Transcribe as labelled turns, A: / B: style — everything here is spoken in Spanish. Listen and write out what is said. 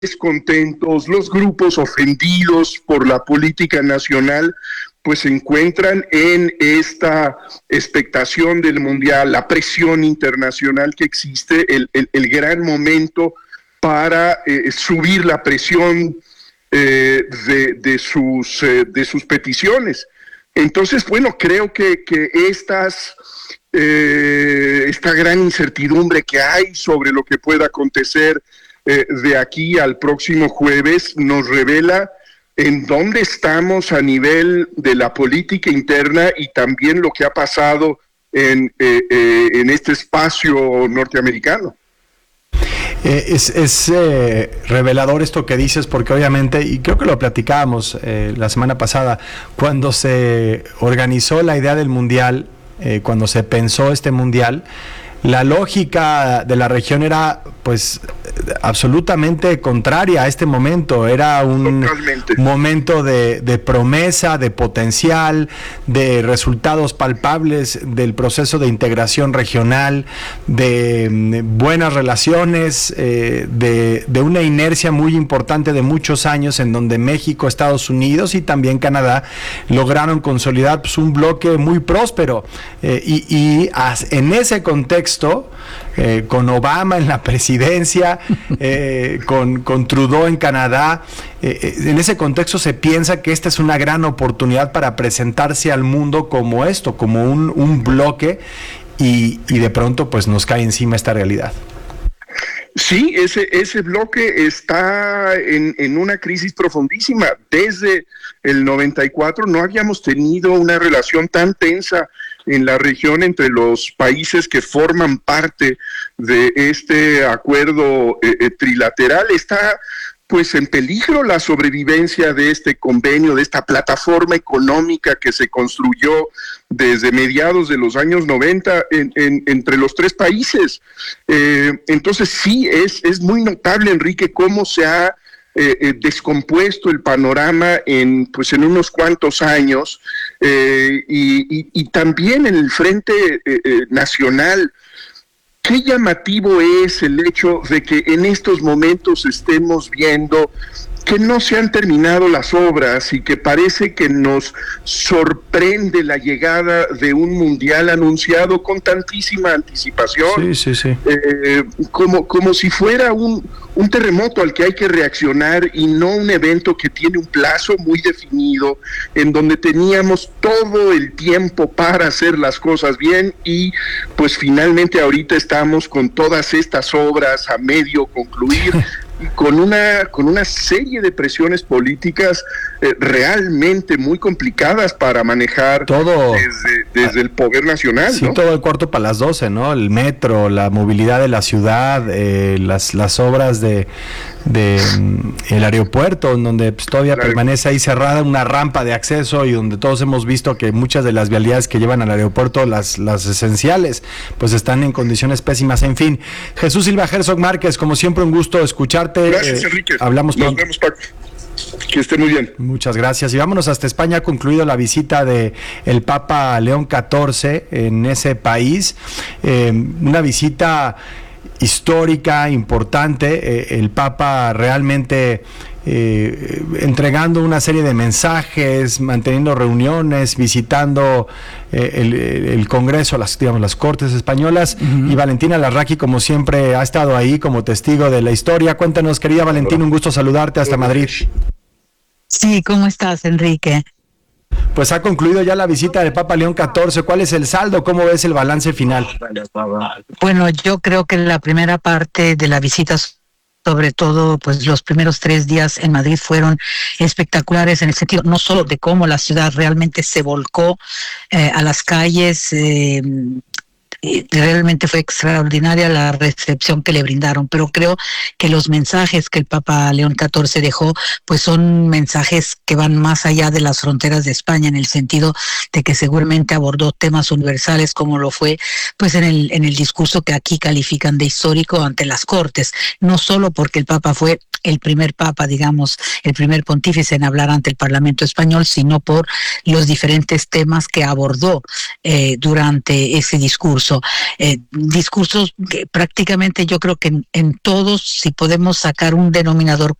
A: descontentos, los grupos ofendidos por la política nacional, pues se encuentran en esta expectación del Mundial, la presión internacional que existe, el gran momento para subir la presión de sus peticiones. Entonces, bueno, creo que esta gran incertidumbre que hay sobre lo que pueda acontecer de aquí al próximo jueves nos revela en dónde estamos a nivel de la política interna y también lo que ha pasado en este espacio norteamericano.
B: Es revelador esto que dices, porque obviamente, y creo que lo platicábamos la semana pasada, cuando se organizó la idea del Mundial, cuando se pensó este Mundial, la lógica de la región era pues absolutamente contraria a este momento. Era un momento de promesa, de potencial, de resultados palpables del proceso de integración regional, de buenas relaciones, de una inercia muy importante de muchos años en donde México, Estados Unidos y también Canadá lograron consolidar pues, un bloque muy próspero. Y en ese contexto, con Obama en la presidencia, con Trudeau en Canadá, en ese contexto se piensa que esta es una gran oportunidad para presentarse al mundo como esto, como un bloque, y de pronto pues nos cae encima esta realidad.
A: Sí, ese bloque está en una crisis profundísima. Desde el 94 no habíamos tenido una relación tan tensa en la región entre los países que forman parte de este acuerdo trilateral. Está pues en peligro la sobrevivencia de este convenio, de esta plataforma económica que se construyó desde mediados de los años 90 entre los tres países. Entonces sí, es muy notable, Enrique, cómo se ha descompuesto el panorama en unos cuantos años, y también en el frente nacional. Qué llamativo es el hecho de que en estos momentos estemos viendo que no se han terminado las obras y que parece que nos sorprende la llegada de un mundial anunciado con tantísima anticipación.
B: Sí.
A: Como si fuera un terremoto al que hay que reaccionar y no un evento que tiene un plazo muy definido, en donde teníamos todo el tiempo para hacer las cosas bien y pues finalmente ahorita estamos con todas estas obras a medio concluir. Con una serie de presiones políticas realmente muy complicadas para manejar todo desde el poder nacional.
B: Sí,
A: ¿no?
B: Todo el cuarto para las 12, ¿no? El metro, la movilidad de la ciudad, las obras de el aeropuerto, en donde pues, todavía permanece ahí cerrada una rampa de acceso y donde todos hemos visto que muchas de las vialidades que llevan al aeropuerto, las esenciales, pues están en condiciones pésimas. En fin, Jesús Silva Herzog Márquez, como siempre un gusto escucharte.
A: Gracias, Enrique.
B: Hablamos pronto.
A: Nos vemos, Paco. Que esté muy bien.
B: Muchas gracias. Y vámonos hasta España. Ha concluido la visita de el Papa León XIV en ese país. Una visita histórica, importante. El Papa realmente entregando una serie de mensajes, manteniendo reuniones, visitando el Congreso, las Cortes españolas. Y Valentina Larraqui, como siempre, ha estado ahí como testigo de la historia. Cuéntanos, querida Valentina, un gusto saludarte hasta Madrid.
C: Sí, ¿cómo estás, Enrique?
B: Pues ha concluido ya la visita del Papa León XIV. ¿Cuál es el saldo? ¿Cómo ves el balance final?
C: Bueno, yo creo que la primera parte de la visita, sobre todo pues los primeros 3 días en Madrid, fueron espectaculares en el sentido no solo de cómo la ciudad realmente se volcó a las calles. Realmente fue extraordinaria la recepción que le brindaron, pero creo que los mensajes que el Papa León XIV dejó pues son mensajes que van más allá de las fronteras de España, en el sentido de que seguramente abordó temas universales, como lo fue pues en el discurso que aquí califican de histórico ante las Cortes, no solo porque el Papa fue el primer Papa, digamos, el primer pontífice en hablar ante el Parlamento español, sino por los diferentes temas que abordó durante ese discurso. eso. Discursos que prácticamente yo creo que en todos, si podemos sacar un denominador